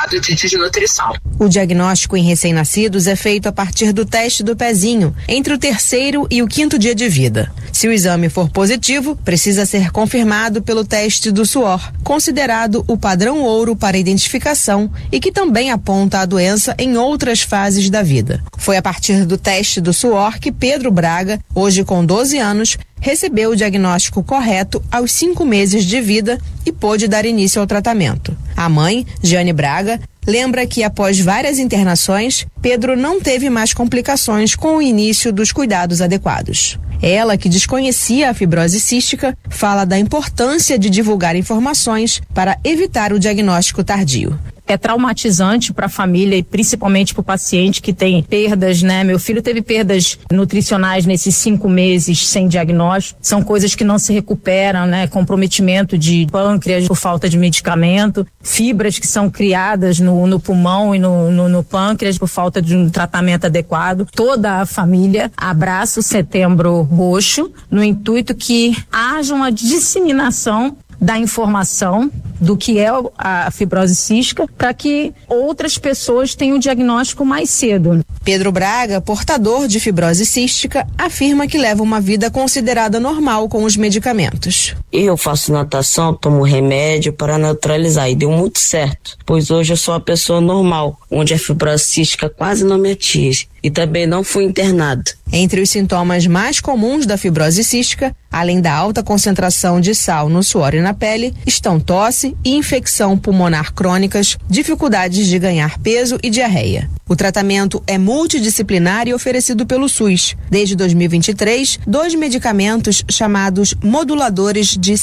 quadro de desnutrição. O diagnóstico em recém-nascidos é feito a partir do teste do pezinho, entre o 3º e o 5º dia de vida. Se o exame for positivo, precisa ser confirmado pelo teste do suor, considerado o padrão ouro para identificação e que também aponta a doença em outras fases da vida. Foi a partir do teste do suor que Pedro Braga, hoje com 12 anos, recebeu o diagnóstico correto aos 5 meses de vida e pôde dar início ao tratamento. A mãe, Jeane Braga, lembra que após várias internações, Pedro não teve mais complicações com o início dos cuidados adequados. Ela, que desconhecia a fibrose cística, fala da importância de divulgar informações para evitar o diagnóstico tardio. É traumatizante para a família e principalmente para o paciente que tem perdas, né? Meu filho teve perdas nutricionais nesses 5 meses sem diagnóstico. São coisas que não se recuperam, né? Comprometimento de pâncreas por falta de medicamento, fibras que são criadas no pulmão e no pâncreas por falta de um tratamento adequado. Toda a família abraça o Setembro Roxo no intuito que haja uma disseminação da informação do que é a fibrose cística para que outras pessoas tenham o diagnóstico mais cedo. Pedro Braga, portador de fibrose cística, afirma que leva uma vida considerada normal com os medicamentos. Eu faço natação, tomo remédio para neutralizar e deu muito certo, pois hoje eu sou uma pessoa normal, onde a fibrose cística quase não me atinge e também não fui internado. Entre os sintomas mais comuns da fibrose cística, além da alta concentração de sal no suor e na pele, estão tosse e infecção pulmonar crônicas, dificuldades de ganhar peso e diarreia. O tratamento é multidisciplinar e oferecido pelo SUS. Desde 2023, 2 medicamentos chamados moduladores de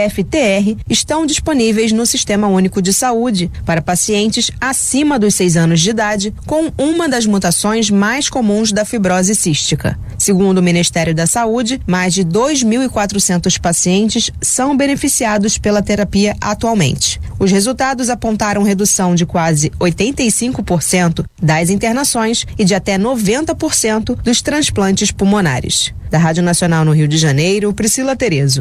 CFTR estão disponíveis no Sistema Único de Saúde para pacientes acima dos 6 anos de idade com uma das mutações mais comuns da fibrose cística. Segundo o Ministério da Saúde, mais de 2.400 pacientes são beneficiados pela terapia atualmente. Os resultados apontaram redução de quase 85% das internações e de até 90% dos transplantes pulmonares. Da Rádio Nacional no Rio de Janeiro, Priscila Terezo.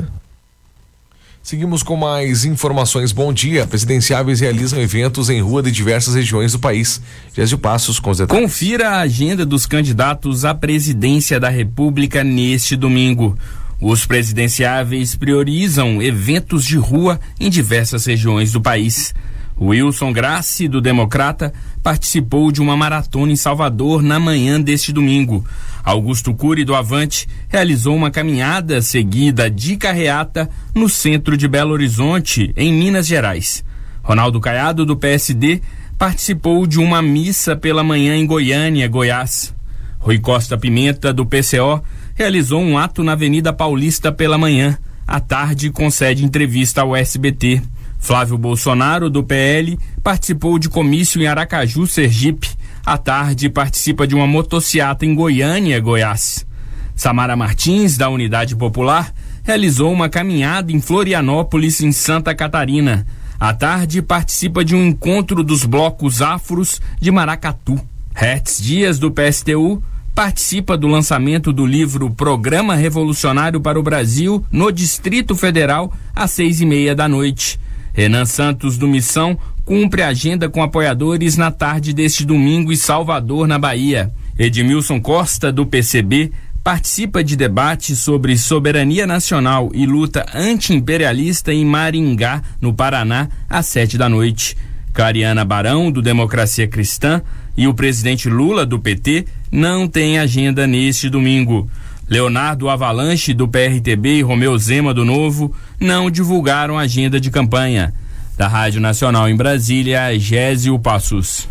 Seguimos com mais informações. Bom dia. Presidenciáveis realizam eventos em rua de diversas regiões do país. Gésio Passos com os detalhes. Confira a agenda dos candidatos à presidência da República neste domingo. Os presidenciáveis priorizam eventos de rua em diversas regiões do país. Wilson Grassi, do Democrata, participou de uma maratona em Salvador na manhã deste domingo. Augusto Cury, do Avante, realizou uma caminhada seguida de carreata no centro de Belo Horizonte, em Minas Gerais. Ronaldo Caiado, do PSD, participou de uma missa pela manhã em Goiânia, Goiás. Rui Costa Pimenta, do PCO, realizou um ato na Avenida Paulista pela manhã. À tarde, concede entrevista ao SBT. Flávio Bolsonaro, do PL, participou de comício em Aracaju, Sergipe. À tarde, participa de uma motociata em Goiânia, Goiás. Samara Martins, da Unidade Popular, realizou uma caminhada em Florianópolis, em Santa Catarina. À tarde, participa de um encontro dos blocos afros de Maracatu. Hertz Dias, do PSTU, participa do lançamento do livro Programa Revolucionário para o Brasil, no Distrito Federal, às 6:30 da noite. Renan Santos, do Missão, cumpre a agenda com apoiadores na tarde deste domingo em Salvador, na Bahia. Edmilson Costa, do PCB, participa de debate sobre soberania nacional e luta anti-imperialista em Maringá, no Paraná, às 7 da noite. Clariana Barão, do Democracia Cristã, e o presidente Lula, do PT, não têm agenda neste domingo. Leonardo Avalanche, do PRTB, e Romeu Zema, do Novo, não divulgaram agenda de campanha. Da Rádio Nacional em Brasília, Gésio Passos.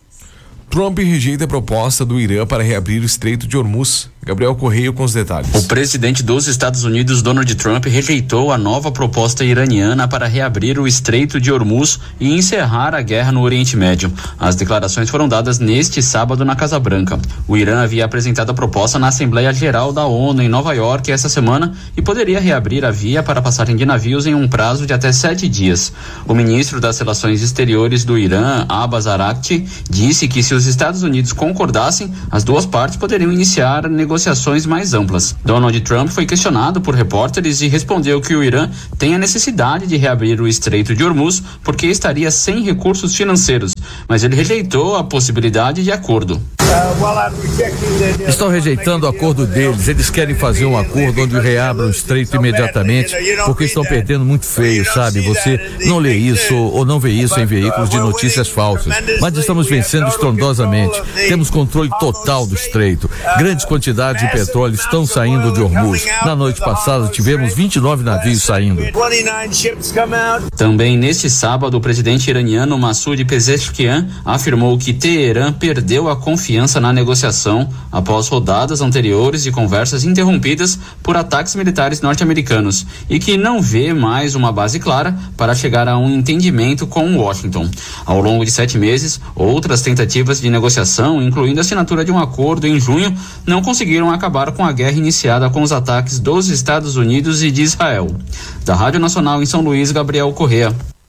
Trump rejeita a proposta do Irã para reabrir o Estreito de Hormuz. Gabriel Correia com os detalhes. O presidente dos Estados Unidos, Donald Trump, rejeitou a nova proposta iraniana para reabrir o Estreito de Hormuz e encerrar a guerra no Oriente Médio. As declarações foram dadas neste sábado na Casa Branca. O Irã havia apresentado a proposta na Assembleia Geral da ONU em Nova York essa semana e poderia reabrir a via para passagem de navios em um prazo de até 7 dias. O ministro das Relações Exteriores do Irã, Abbas Araghchi, disse que se os Estados Unidos concordassem, as duas partes poderiam iniciar negociações mais amplas. Donald Trump foi questionado por repórteres e respondeu que o Irã tem a necessidade de reabrir o Estreito de Hormuz porque estaria sem recursos financeiros, mas ele rejeitou a possibilidade de acordo. Estão rejeitando o acordo deles. Eles querem fazer um acordo onde reabram o estreito imediatamente, porque estão perdendo muito feio, sabe? Você não lê isso ou não vê isso em veículos de notícias falsas. Mas estamos vencendo estrondosamente. Temos controle total do estreito. Grandes quantidades de petróleo estão saindo de Hormuz. Na noite passada tivemos 29 navios saindo. Também neste sábado, o presidente iraniano Massoud Pezeshkian afirmou que Teherã perdeu a confiança na negociação após rodadas anteriores de conversas interrompidas por ataques militares norte-americanos e que não vê mais uma base clara para chegar a um entendimento com Washington. Ao longo de 7 meses, outras tentativas de negociação, incluindo a assinatura de um acordo em junho, não conseguiram acabar com a guerra iniciada com os ataques dos Estados Unidos e de Israel. Da Rádio Nacional em São Luís, Gabriel Correa.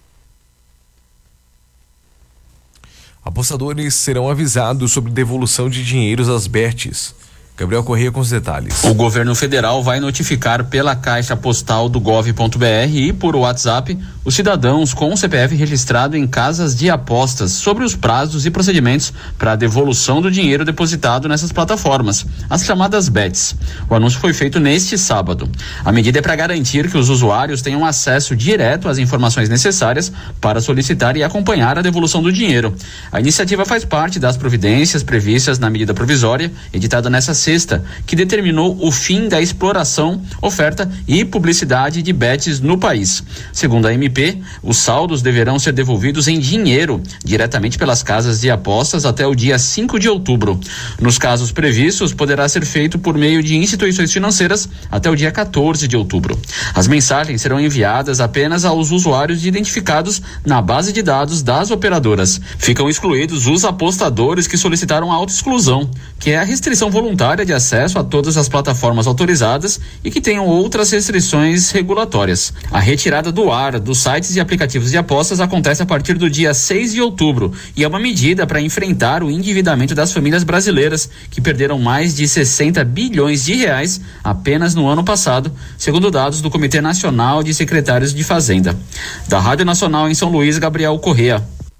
Apostadores serão avisados sobre devolução de dinheiros às bets. Gabriel Correia com os detalhes. O governo federal vai notificar pela caixa postal do gov.br e por WhatsApp os cidadãos com o CPF registrado em casas de apostas sobre os prazos e procedimentos para a devolução do dinheiro depositado nessas plataformas, as chamadas bets. O anúncio foi feito neste sábado. A medida é para garantir que os usuários tenham acesso direto às informações necessárias para solicitar e acompanhar a devolução do dinheiro. A iniciativa faz parte das providências previstas na medida provisória editada nessa sexta, que determinou o fim da exploração, oferta e publicidade de bets no país. Segundo a MP, os saldos deverão ser devolvidos em dinheiro, diretamente pelas casas de apostas até o dia 5 de outubro. Nos casos previstos, poderá ser feito por meio de instituições financeiras até o dia 14 de outubro. As mensagens serão enviadas apenas aos usuários identificados na base de dados das operadoras. Ficam excluídos os apostadores que solicitaram a autoexclusão, que é a restrição voluntária de acesso a todas as plataformas autorizadas e que tenham outras restrições regulatórias. A retirada do ar dos sites e aplicativos de apostas acontece a partir do dia 6 de outubro e é uma medida para enfrentar o endividamento das famílias brasileiras, que perderam mais de 60 bilhões de reais apenas no ano passado, segundo dados do Comitê Nacional de Secretários de Fazenda. Da Rádio Nacional em São Luís, Gabriel Correa.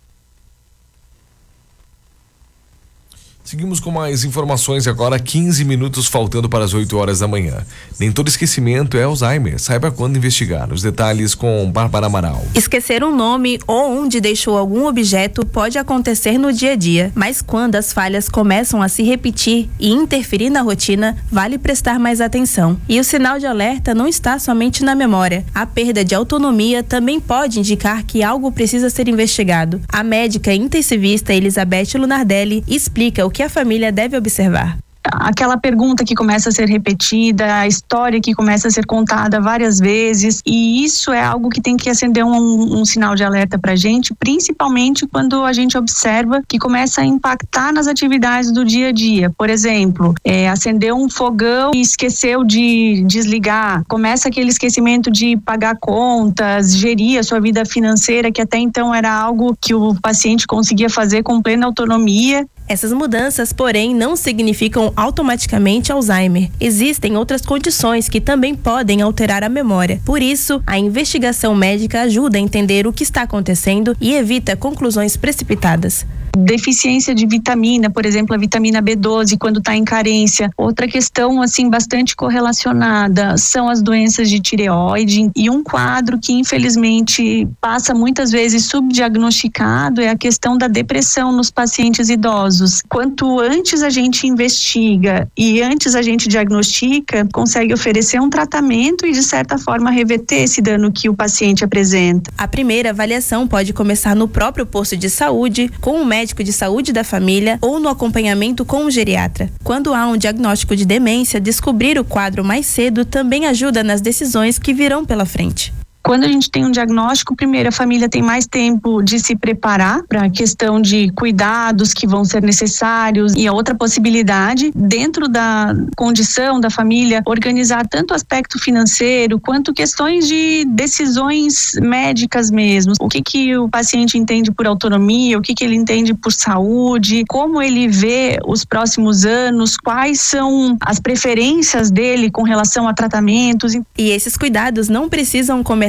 Seguimos com mais informações agora, 15 minutos faltando para as 8 horas da manhã. Nem todo esquecimento é Alzheimer. Saiba quando investigar. Os detalhes com Bárbara Amaral. Esquecer um nome ou onde deixou algum objeto pode acontecer no dia a dia, mas quando as falhas começam a se repetir e interferir na rotina, vale prestar mais atenção. E o sinal de alerta não está somente na memória. A perda de autonomia também pode indicar que algo precisa ser investigado. A médica intensivista Elizabeth Lunardelli explica o que a família deve observar. Aquela pergunta que começa a ser repetida, a história que começa a ser contada várias vezes, e isso é algo que tem que acender um sinal de alerta pra gente, principalmente quando a gente observa que começa a impactar nas atividades do dia a dia. Por exemplo, acendeu um fogão e esqueceu de desligar, começa aquele esquecimento de pagar contas, gerir a sua vida financeira, que até então era algo que o paciente conseguia fazer com plena autonomia. Essas mudanças, porém, não significam automaticamente Alzheimer. Existem outras condições que também podem alterar a memória. Por isso, a investigação médica ajuda a entender o que está acontecendo e evita conclusões precipitadas. Deficiência de vitamina, por exemplo, a vitamina B12 quando está em carência. Outra questão assim bastante correlacionada são as doenças de tireoide, e um quadro que infelizmente passa muitas vezes subdiagnosticado é a questão da depressão nos pacientes idosos. Quanto antes a gente investiga e antes a gente diagnostica, consegue oferecer um tratamento e de certa forma reverter esse dano que o paciente apresenta. A primeira avaliação pode começar no próprio posto de saúde, com o médico de saúde da família ou no acompanhamento com o geriatra. Quando há um diagnóstico de demência, descobrir o quadro mais cedo também ajuda nas decisões que virão pela frente. Quando a gente tem um diagnóstico, primeiro a família tem mais tempo de se preparar para a questão de cuidados que vão ser necessários, e a outra possibilidade, dentro da condição da família, organizar tanto o aspecto financeiro quanto questões de decisões médicas mesmo. O que o paciente entende por autonomia, o que ele entende por saúde, como ele vê os próximos anos, quais são as preferências dele com relação a tratamentos. E esses cuidados não precisam começar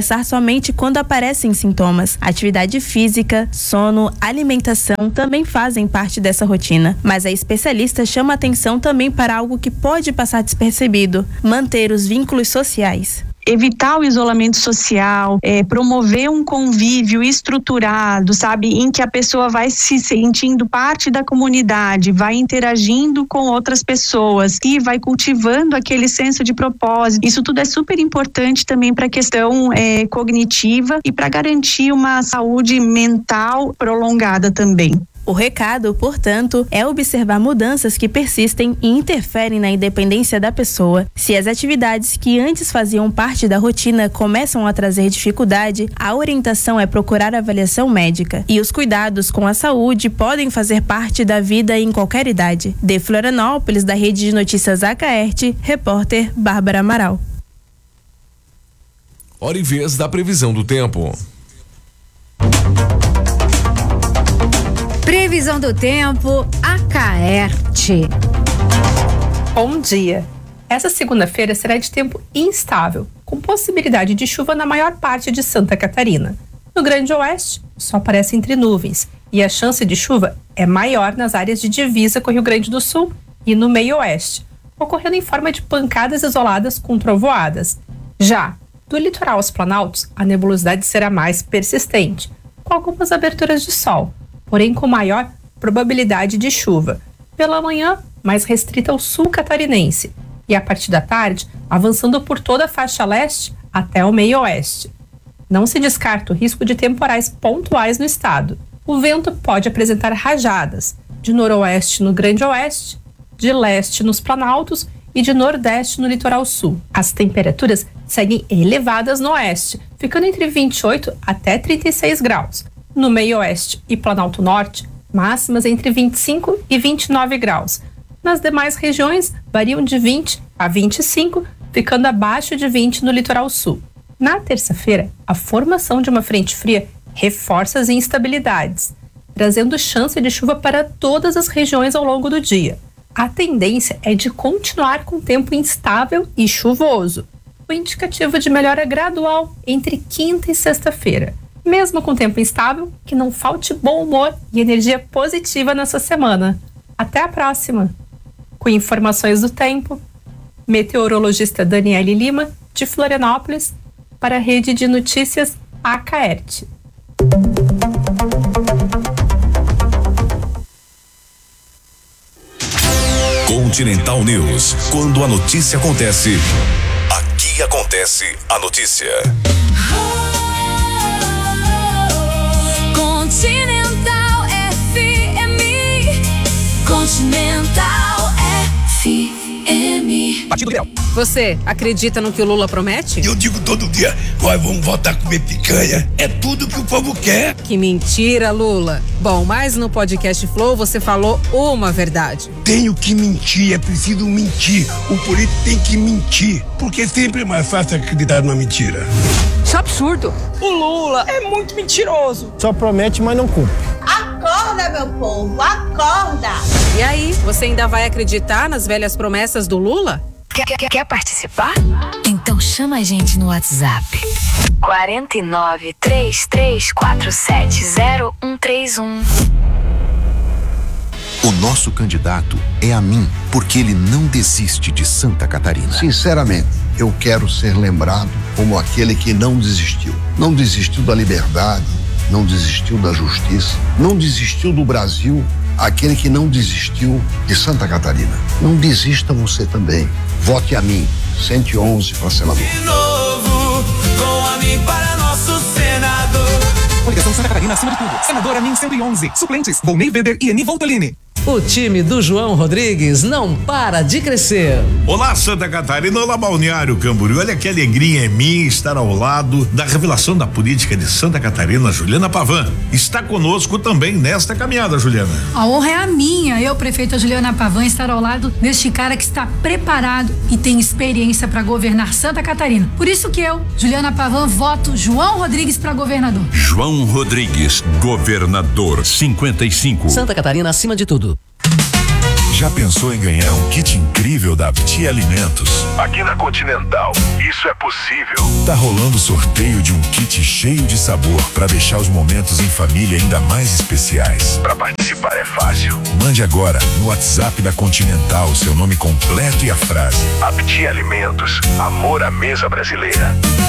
começar somente quando aparecem sintomas. Atividade física, sono, alimentação também fazem parte dessa rotina. Mas a especialista chama atenção também para algo que pode passar despercebido: manter os vínculos sociais. Evitar o isolamento social, promover um convívio estruturado, sabe, em que a pessoa vai se sentindo parte da comunidade, vai interagindo com outras pessoas e vai cultivando aquele senso de propósito. Isso tudo é super importante também para a questão cognitiva e para garantir uma saúde mental prolongada também. O recado, portanto, é observar mudanças que persistem e interferem na independência da pessoa. Se as atividades que antes faziam parte da rotina começam a trazer dificuldade, a orientação é procurar avaliação médica. E os cuidados com a saúde podem fazer parte da vida em qualquer idade. De Florianópolis, da Rede de Notícias Acaerte, repórter Bárbara Amaral. Hora e vez da previsão do tempo. Previsão do tempo, Acaerte. Bom dia. Essa segunda-feira será de tempo instável, com possibilidade de chuva na maior parte de Santa Catarina. No Grande Oeste, o sol aparece entre nuvens e a chance de chuva é maior nas áreas de divisa com o Rio Grande do Sul e no meio oeste, ocorrendo em forma de pancadas isoladas com trovoadas. Já do litoral aos planaltos, a nebulosidade será mais persistente, com algumas aberturas de sol, porém com maior probabilidade de chuva. Pela manhã, mais restrita ao sul catarinense, e a partir da tarde, avançando por toda a faixa leste até o meio oeste. Não se descarta o risco de temporais pontuais no estado. O vento pode apresentar rajadas, de noroeste no Grande Oeste, de leste nos planaltos e de nordeste no litoral sul. As temperaturas seguem elevadas no oeste, ficando entre 28 até 36 graus. No meio oeste e planalto norte, máximas entre 25 e 29 graus. Nas demais regiões, variam de 20 a 25, ficando abaixo de 20 no litoral sul. Na terça-feira, a formação de uma frente fria reforça as instabilidades, trazendo chance de chuva para todas as regiões ao longo do dia. A tendência é de continuar com tempo instável e chuvoso, o indicativo de melhora gradual entre quinta e sexta-feira. Mesmo com tempo instável, que não falte bom humor e energia positiva nessa semana. Até a próxima! Com informações do tempo, meteorologista Daniele Lima, de Florianópolis, para a Rede de Notícias Acaerte. Continental News. Quando a notícia acontece, aqui acontece a notícia. Continental FM. Continental FM. Partido Liberal. Você acredita no que o Lula promete? Eu digo todo dia, nós vamos voltar a comer picanha. É tudo que o povo quer. Que mentira, Lula. Bom, mas no podcast Flow você falou uma verdade. Tenho que mentir, é preciso mentir. O político tem que mentir, porque sempre é mais fácil acreditar numa mentira. Isso é absurdo. O Lula é muito mentiroso. Só promete, mas não cumpre. Acorda, meu povo, acorda! E aí, você ainda vai acreditar nas velhas promessas do Lula? Quer participar? Então chama a gente no WhatsApp. 49-3347-0131. O nosso candidato é a mim, porque ele não desiste de Santa Catarina. Sinceramente, eu quero ser lembrado como aquele que não desistiu. Não desistiu da liberdade, não desistiu da justiça, não desistiu do Brasil, aquele que não desistiu de Santa Catarina. Não desista você também. Vote a mim, 111 para senador. De novo, com a mim para nosso senador. Coligação Santa Catarina acima de tudo. Senadora NIM 111. Suplentes, Volney Weber e Eni Voltolini. O time do João Rodrigues não para de crescer. Olá, Santa Catarina, olá, Balneário Camboriú. Olha que alegria é minha estar ao lado da revelação da política de Santa Catarina, Juliana Pavan. Está conosco também nesta caminhada, Juliana. A honra é a minha, eu, prefeita Juliana Pavan, estar ao lado deste cara que está preparado e tem experiência para governar Santa Catarina. Por isso que eu, Juliana Pavan, voto João Rodrigues para governador. João Rodrigues, governador 55. Santa Catarina acima de tudo. Já pensou em ganhar um kit incrível da Apti Alimentos? Aqui na Continental, isso é possível. Tá rolando sorteio de um kit cheio de sabor para deixar os momentos em família ainda mais especiais. Para participar é fácil. Mande agora no WhatsApp da Continental seu nome completo e a frase: Apti Alimentos, amor à mesa brasileira.